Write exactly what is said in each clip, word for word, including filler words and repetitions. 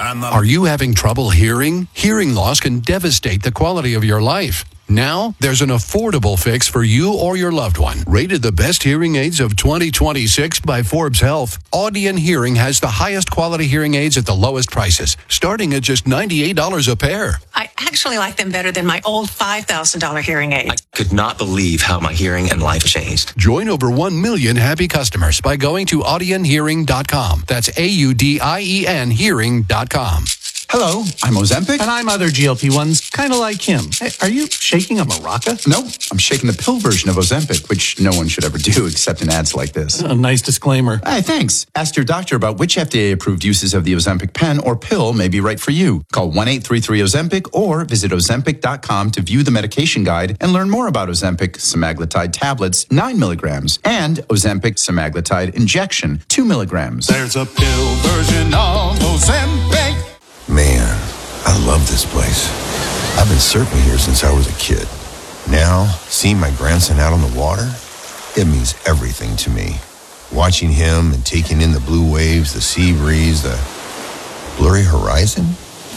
And the- Are you having trouble hearing? Hearing loss can devastate the quality of your life. Now, there's an affordable fix for you or your loved one. Rated the best hearing aids of twenty twenty-six by Forbes Health, Audion Hearing has the highest quality hearing aids at the lowest prices, starting at just ninety-eight dollars a pair. I actually like them better than my old five thousand dollars hearing aid. I could not believe how my hearing and life changed. Join over one million happy customers by going to audion hearing dot com. That's A U D I E N hearing dot com. Hello, I'm Ozempic. And I'm other G L P ones, kind of like him. Hey, are you shaking a maraca? Nope, I'm shaking the pill version of Ozempic, which no one should ever do except in ads like this. A nice disclaimer. Hey, thanks. Ask your doctor about which F D A-approved uses of the Ozempic pen or pill may be right for you. Call one eight three three Ozempic or visit ozempic dot com to view the medication guide and learn more about Ozempic semaglutide tablets, nine milligrams, and Ozempic semaglutide injection, two milligrams. There's a pill version of Ozempic. Man, I love this place. I've been surfing here since I was a kid. Now, seeing my grandson out on the water, it means everything to me. Watching him and taking in the blue waves, the sea breeze, the blurry horizon.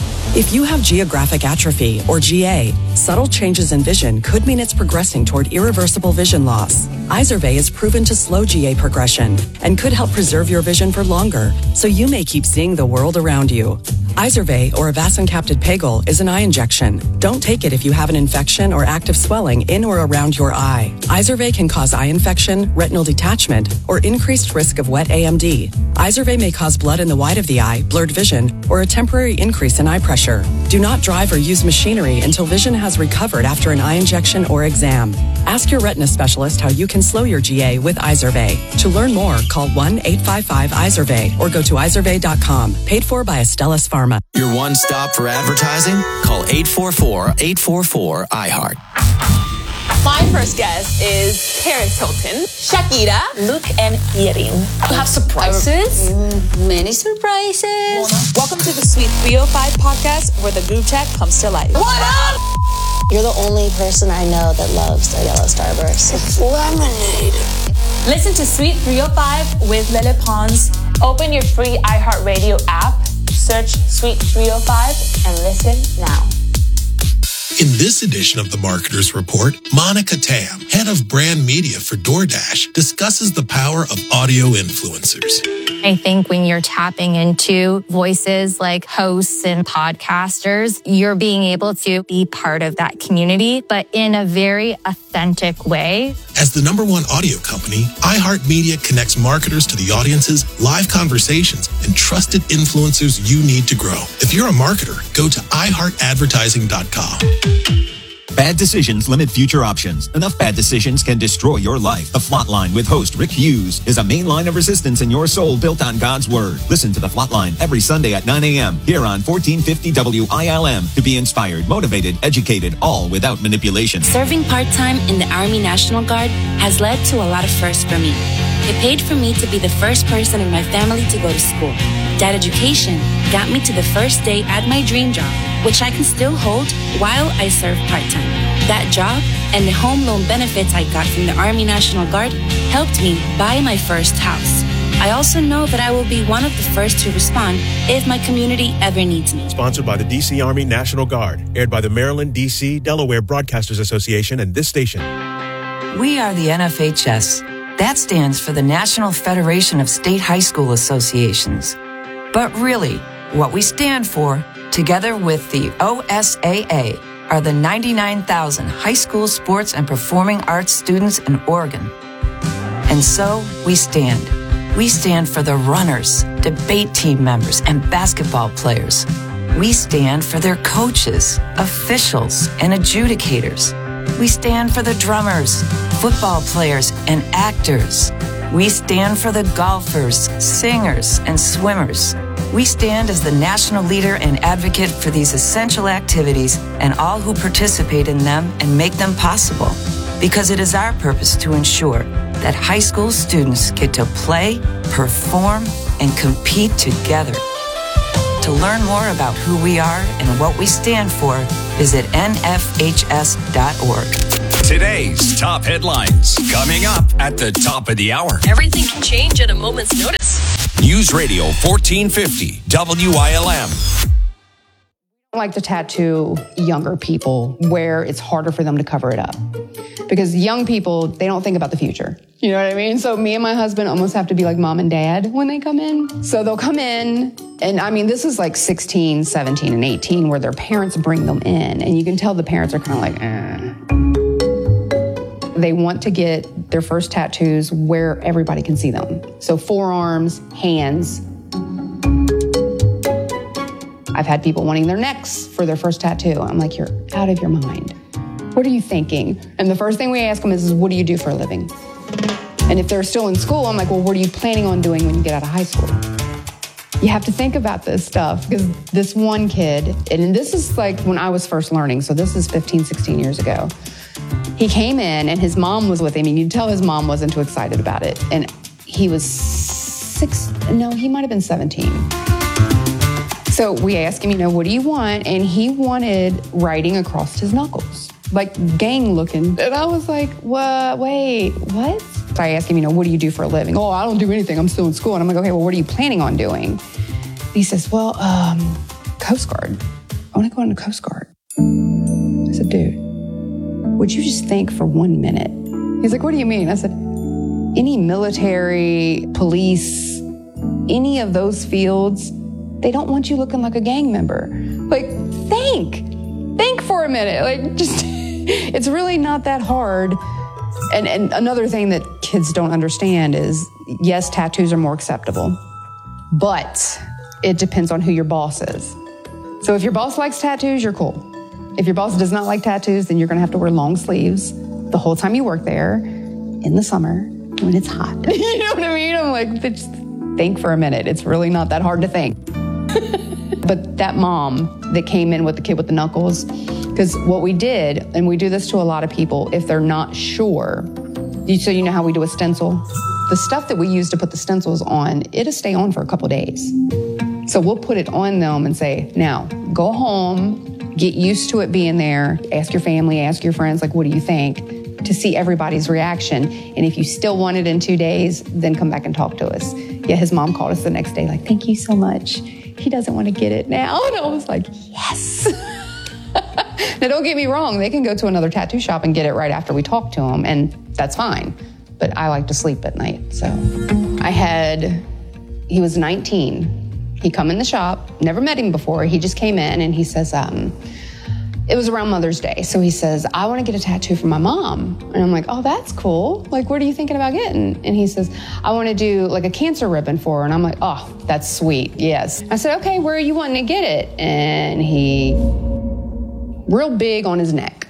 If you have geographic atrophy, or G A, subtle changes in vision could mean it's progressing toward irreversible vision loss. Izervay is proven to slow G A progression and could help preserve your vision for longer, so you may keep seeing the world around you. Izervay, or avacincaptad pegol, is an eye injection. Don't take it if you have an infection or active swelling in or around your eye. Izervay can cause eye infection, retinal detachment, or increased risk of wet A M D. Izervay may cause blood in the white of the eye, blurred vision, or a temporary increase in eye pressure. Do not drive or use machinery until vision has recovered after an eye injection or exam. Ask your retina specialist how you can slow your G A with Izervay. To learn more, call one eight five five Izervay or go to izervay dot com. Paid for by Astellas Pharma. Your one stop for advertising? Call eight four four, eight four four, I heart. My first guest is Paris Hilton, Shakira, Luke, and Yerin. You have surprises? Mm, many surprises. Welcome to the Sweet three oh five podcast, where the group chat comes to life. What up? You're the only person I know that loves a yellow starburst. It's lemonade. Listen to Sweet three oh five with Lele Pons. Open your free iHeartRadio app, search Sweet three oh five, and listen now. In this edition of the Marketer's Report, Monica Tam, head of brand media for DoorDash, discusses the power of audio influencers. I think when you're tapping into voices like hosts and podcasters, you're being able to be part of that community, but in a very authentic way. As the number one audio company, iHeartMedia connects marketers to the audiences, live conversations, and trusted influencers you need to grow. If you're a marketer, go to i heart advertising dot com. Bad decisions limit future options. Enough bad decisions can destroy your life. The Flatline with host Rick Hughes is a main line of resistance in your soul built on God's Word. Listen to The Flatline every Sunday at nine a.m. here on fourteen fifty W I L M to be inspired, motivated, educated, all without manipulation. Serving part-time in the Army National Guard has led to a lot of firsts for me. It paid for me to be the first person in my family to go to school. That education got me to the first day at my dream job, which I can still hold while I serve part-time. That job and the home loan benefits I got from the Army National Guard helped me buy my first house. I also know that I will be one of the first to respond if my community ever needs me. Sponsored by the D C Army National Guard, aired by the Maryland, D C, Delaware Broadcasters Association and this station. We are the N F H S. That stands for the National Federation of State High School Associations. But really, what we stand for, together with the O S A A, are the ninety-nine thousand high school sports and performing arts students in Oregon. And so, we stand. We stand for the runners, debate team members, and basketball players. We stand for their coaches, officials, and adjudicators. We stand for the drummers, football players, and actors. We stand for the golfers, singers, and swimmers. We stand as the national leader and advocate for these essential activities and all who participate in them and make them possible. Because it is our purpose to ensure that high school students get to play, perform, and compete together. To learn more about who we are and what we stand for, visit N F H S dot org. Today's top headlines coming up at the top of the hour. Everything can change at a moment's notice. News Radio fourteen fifty W I L M. I like to tattoo younger people where it's harder for them to cover it up. Because young people, they don't think about the future. You know what I mean? So me and my husband almost have to be like mom and dad when they come in. So they'll come in, and I mean, this is like sixteen, seventeen, and eighteen where their parents bring them in. And you can tell the parents are kind of like, eh. They want to get their first tattoos where everybody can see them. So forearms, hands. I've had people wanting their necks for their first tattoo. I'm like, you're out of your mind. What are you thinking? And the first thing we ask them is, what do you do for a living? And if they're still in school, I'm like, well, what are you planning on doing when you get out of high school? You have to think about this stuff, because this one kid, and this is like when I was first learning, so this is fifteen, sixteen years ago. He came in and his mom was with him, and you could tell his mom wasn't too excited about it. And he was six, no, he might have been seventeen. So we asked him, you know, what do you want? And he wanted writing across his knuckles, like gang looking. And I was like, what, wait, what? So I asked him, you know, what do you do for a living? Oh, I don't do anything. I'm still in school. And I'm like, okay, well, what are you planning on doing? He says, well, um, Coast Guard. I want to go into Coast Guard. I said, dude, would you just think for one minute? He's like, what do you mean? I said, any military, police, any of those fields, they don't want you looking like a gang member. Like, think. Think for a minute. Like, just, it's really not that hard. And, and another thing that kids don't understand is, yes, tattoos are more acceptable, but it depends on who your boss is. So if your boss likes tattoos, you're cool. If your boss does not like tattoos, then you're gonna have to wear long sleeves the whole time you work there in the summer when it's hot. You know what I mean? I'm like, just think for a minute. It's really not that hard to think. But that mom that came in with the kid with the knuckles, because what we did, and we do this to a lot of people, if they're not sure, so you know how we do a stencil? The stuff that we use to put the stencils on, it'll stay on for a couple days. So we'll put it on them and say, now, go home, get used to it being there, ask your family, ask your friends, like, what do you think? To see everybody's reaction. And if you still want it in two days, then come back and talk to us. Yeah, his mom called us the next day, like, thank you so much. He doesn't want to get it now. And I was like, yes. Now, don't get me wrong. They can go to another tattoo shop and get it right after we talk to them, and that's fine. But I like to sleep at night. So I had, he was nineteen. He come in the shop, never met him before. He just came in and he says, um, it was around Mother's Day. So he says, I want to get a tattoo for my mom. And I'm like, oh, that's cool. Like, what are you thinking about getting? And he says, I want to do like a cancer ribbon for her. And I'm like, oh, that's sweet. Yes. I said, okay, where are you wanting to get it? And he, real big on his neck.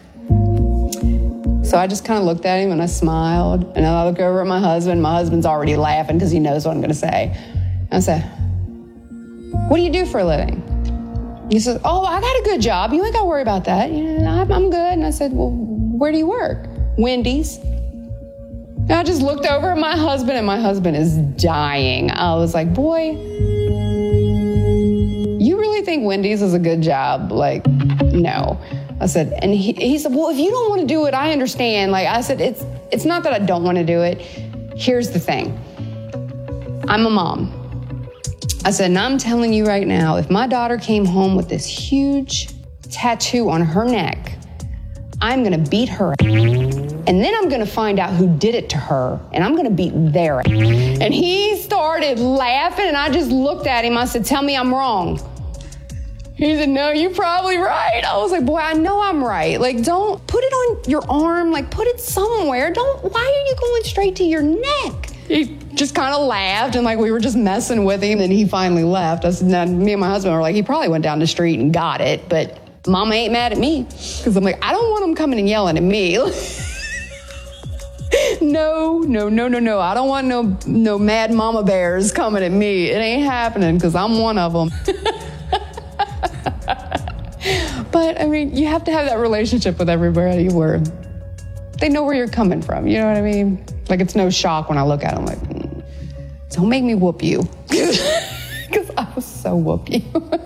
So I just kind of looked at him and I smiled. And I look over at my husband. My husband's already laughing because he knows what I'm going to say. I said, what do you do for a living? He says, oh, I got a good job. You ain't got to worry about that. You know, I'm, I'm good. And I said, well, where do you work? Wendy's. And I just looked over at my husband, and my husband is dying. I was like, boy, you really think Wendy's is a good job? Like, no. I said, and he, he said, well, if you don't want to do it, I understand. Like, I said, it's it's not that I don't want to do it. Here's the thing. I'm a mom. I said, and I'm telling you right now, if my daughter came home with this huge tattoo on her neck, I'm going to beat her. And then I'm going to find out who did it to her, and I'm going to beat their. And he started laughing, and I just looked at him. I said, tell me I'm wrong. He said, no, you're probably right. I was like, boy, I know I'm right. Like, don't put it on your arm. Like, put it somewhere. Don't, why are you going straight to your neck? He just kind of laughed, and like we were just messing with him, and he finally left. I said, now, me and my husband were like, he probably went down the street and got it, but Mama ain't mad at me. Because I'm like, I don't want him coming and yelling at me. no, no, no, no, no. I don't want no, no mad mama bears coming at me. It ain't happening, because I'm one of them. But, I mean, you have to have that relationship with everybody where they know where you're coming from. You know what I mean? Like, it's no shock when I look at them like, mm, don't make me whoop you. Because I will so whoop you.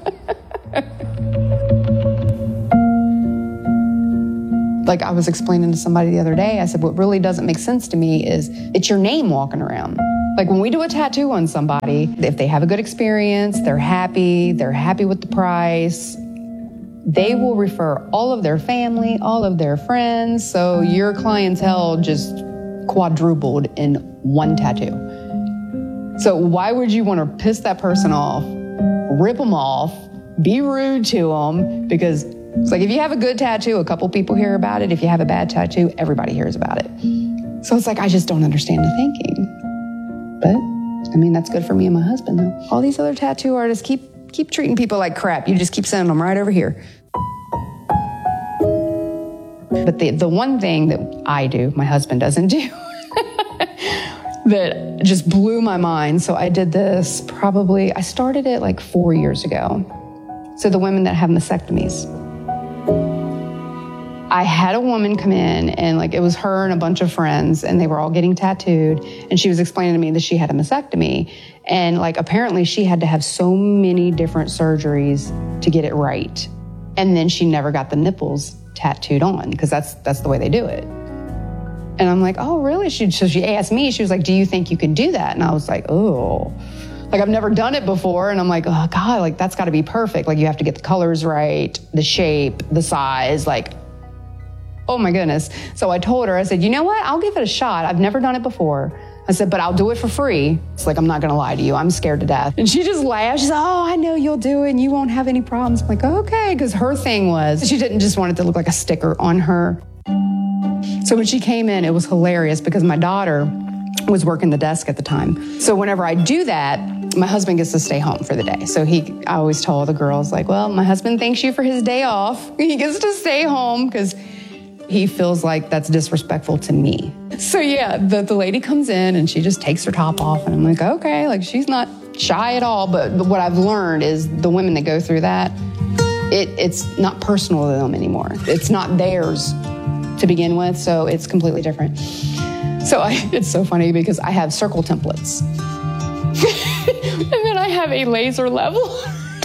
Like, I was explaining to somebody the other day, I said, what really doesn't make sense to me is it's your name walking around. Like when we do a tattoo on somebody, if they have a good experience, they're happy, they're happy with the price, they will refer all of their family, all of their friends. So your clientele just quadrupled in one tattoo. So why would you want to piss that person off, rip them off, be rude to them? Because it's like if you have a good tattoo, a couple people hear about it. If you have a bad tattoo, everybody hears about it. So it's like, I just don't understand the thinking. But, I mean, that's good for me and my husband, though. All these other tattoo artists keep keep treating people like crap. You just keep sending them right over here. But the, the one thing that I do, my husband doesn't do, that just blew my mind. So I did this probably, I started it like four years ago. So the women that have mastectomies. I had a woman come in and like it was her and a bunch of friends and they were all getting tattooed and she was explaining to me that she had a mastectomy and like apparently she had to have so many different surgeries to get it right. And then she never got the nipples tattooed on because that's that's the way they do it. And I'm like, oh really? She, so she asked me, she was like, do you think you could do that? And I was like, oh. Like I've never done it before and I'm like, oh God, like that's gotta be perfect. Like you have to get the colors right, the shape, the size, like oh my goodness. So I told her, I said, you know what? I'll give it a shot. I've never done it before. I said, but I'll do it for free. It's like, I'm not going to lie to you. I'm scared to death. And she just laughed. She said, oh, I know you'll do it and you won't have any problems. I'm like, okay. Because her thing was, she didn't just want it to look like a sticker on her. So when she came in, it was hilarious because my daughter was working the desk at the time. So whenever I do that, my husband gets to stay home for the day. So he, I always told the girls like, well, my husband thanks you for his day off. He gets to stay home because he feels like that's disrespectful to me. So yeah, the, the lady comes in and she just takes her top off and I'm like, okay, like she's not shy at all. But, but what I've learned is the women that go through that, it, it's not personal to them anymore. It's not theirs to begin with, so it's completely different. So I, it's so funny because I have circle templates. And then I have a laser level.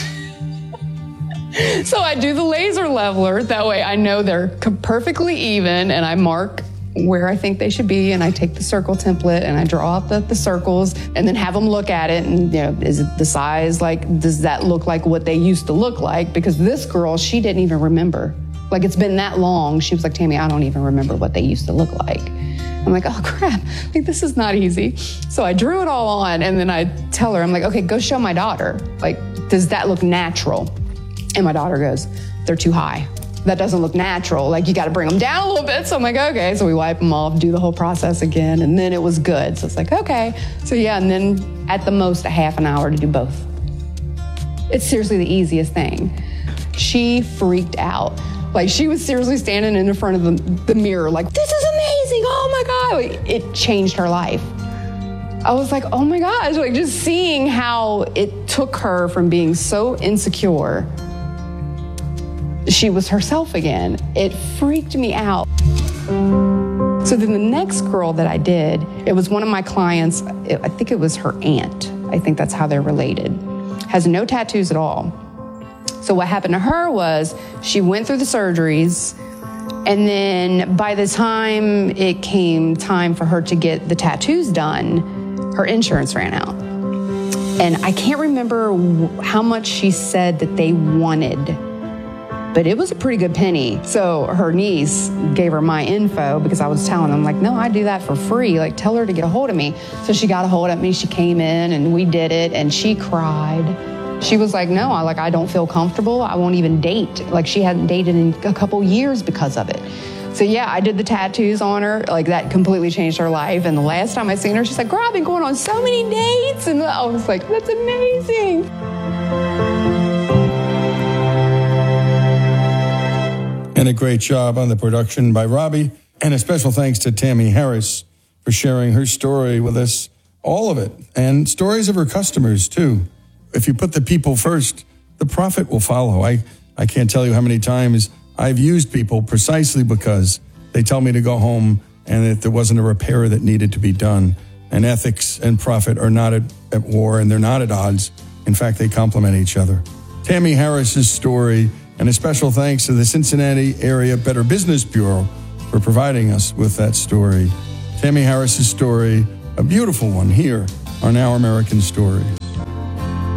So I do the laser leveler. That way I know they're perfectly even and I mark where I think they should be and I take the circle template and I draw out the, the circles and then have them look at it and, you know, is it the size? Like, does that look like what they used to look like? Because this girl, she didn't even remember. Like, it's been that long. She was like, Tammy, I don't even remember what they used to look like. I'm like, oh crap, like this is not easy. So I drew it all on and then I tell her, I'm like, okay, go show my daughter. Like, does that look natural? And my daughter goes, they're too high. That doesn't look natural. Like you got to bring them down a little bit. So I'm like, okay. So we wipe them off, do the whole process again. And then it was good. So it's like, okay. So yeah. And then at the most a half an hour to do both. It's seriously the easiest thing. She freaked out. Like she was seriously standing in front of the, the mirror. Like, this is amazing. Oh my God. Like, it changed her life. I was like, oh my gosh. Like just seeing how it took her from being so insecure, she was herself again. It freaked me out. So then the next girl that I did, it was one of my clients, I think it was her aunt. I think that's how they're related. Has no tattoos at all. So what happened to her was she went through the surgeries and then by the time it came time for her to get the tattoos done, her insurance ran out. And I can't remember how much she said that they wanted, but it was a pretty good penny. So her niece gave her my info because I was telling them like, no, I do that for free. Like tell her to get a hold of me. So she got a hold of me. She came in and we did it and she cried. She was like, no, I like, I don't feel comfortable. I won't even date. Like she hadn't dated in a couple years because of it. So yeah, I did the tattoos on her. Like that completely changed her life. And the last time I seen her, she's like, girl, I've been going on so many dates. And I was like, that's amazing. And a great job on the production by Robbie. And a special thanks to Tammy Harris for sharing her story with us, all of it, and stories of her customers too. If you put the people first, the profit will follow. I, I can't tell you how many times I've used people precisely because they tell me to go home and that there wasn't a repair that needed to be done. And ethics and profit are not at, at war and they're not at odds. In fact, they complement each other. Tammy Harris's story. And a special thanks to the Cincinnati Area Better Business Bureau for providing us with that story. Tammy Harris's story, a beautiful one here on Our American Story.